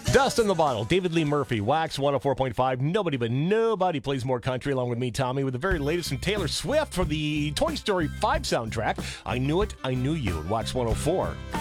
Dust in the Bottle, David Lee Murphy, Wax 104.5. Nobody but nobody plays more country along with me, Tommy, with the very latest from Taylor Swift for the Toy Story 5 soundtrack. I Knew It, I Knew You at Wax 104.